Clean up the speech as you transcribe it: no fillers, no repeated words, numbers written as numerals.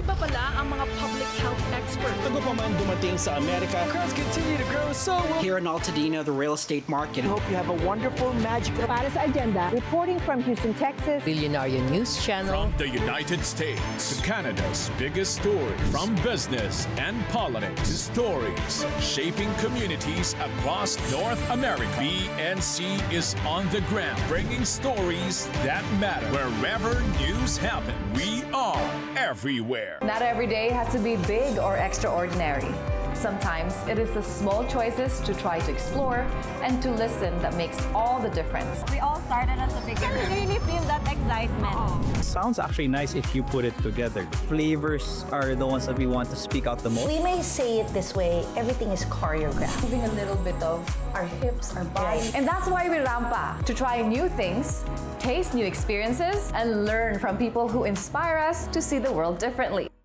Iba pala ang mga public health expert. Bago pa man dumating sa Amerika, Crowds continue to grow, so will... Here in Altadena, the real estate market. Hope you have a wonderful, magical... Para sa Agenda, reporting from Houston, Texas. Billionaire News Channel. From the United States to Canada's biggest stories, from business and politics to stories shaping communities across North America. BNC is on the ground, bringing stories that matter. Wherever news happens, we are everywhere. Not every day has to be big or extraordinary. Sometimes it is the small choices to try to explore and to listen that makes all the difference. We all started as a beginner. You really feel that excitement. Sounds actually nice if you put it together. Flavors are the ones that we want to speak out the most. We may say it this way, everything is choreographed. Moving a little bit of our hips, our body. And that's why we Rampa, to try new things, taste new experiences, and learn from people who inspire us to see the world differently.